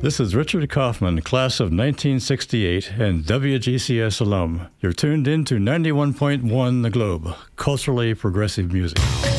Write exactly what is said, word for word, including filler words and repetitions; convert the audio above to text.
This is Richard Kaufman, class of nineteen sixty-eight and W G C S alum. You're tuned in to ninety-one point one The Globe, culturally progressive music.